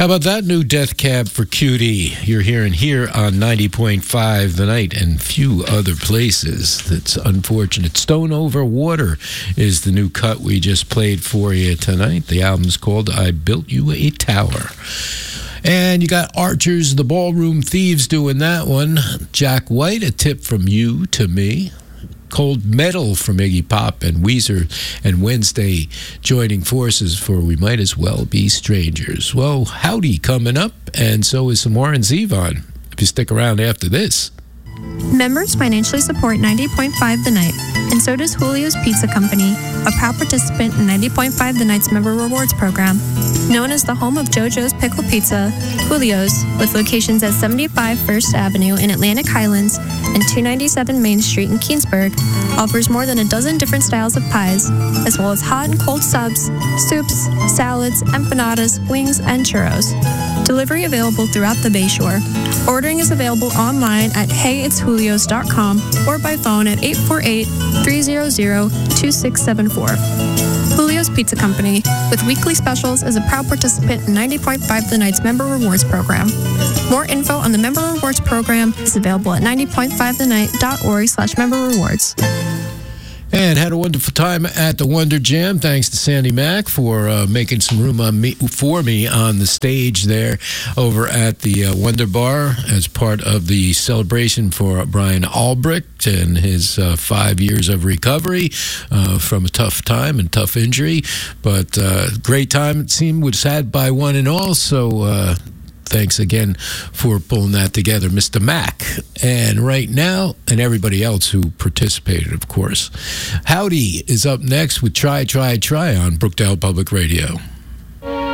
How about that new Death Cab for Cutie? You're hearing here on 90.5 The Night and few other places. That's unfortunate. Stone Over Water is the new cut we just played for you tonight. The album's called I Built You a Tower. And you got Archers, the Ballroom Thieves doing that one. Jack White, A Tip from You to Me. Cold Metal from Iggy Pop and Weezer and Wednesday joining forces for We Might As Well Be Strangers. Well, howdy coming up, and so is some Warren Zevon, if you stick around after this. Members financially support 90.5 The Night, and so does Julio's Pizza Company, a proud participant in 90.5 The Night's Member Rewards Program. Known as the home of JoJo's Pickle Pizza, Julio's, with locations at 75 First Avenue in Atlantic Highlands and 297 Main Street in Keansburg, offers more than a dozen different styles of pies, as well as hot and cold subs, soups, salads, empanadas, wings, and churros. Delivery available throughout the Bayshore. Ordering is available online at heyitsjulios.com or by phone at 848-300-2674. Julio's Pizza Company, with weekly specials, is a proud participant in 90.5 The Night's Member Rewards Program. More info on the Member Rewards Program is available at 90.5thennight.org/member rewards. And had a wonderful time at the Wonder Jam. Thanks to Sandy Mack for making some room for me on the stage there over at the Wonder Bar as part of the celebration for Brian Albrecht and his 5 years of recovery from a tough time and tough injury. But great time, it seemed, was had by one and all. So thanks again for pulling that together, Mr. Mack. And right now, and everybody else who participated, of course. Howdy is up next with Try, Try, Try on Brookdale Public Radio.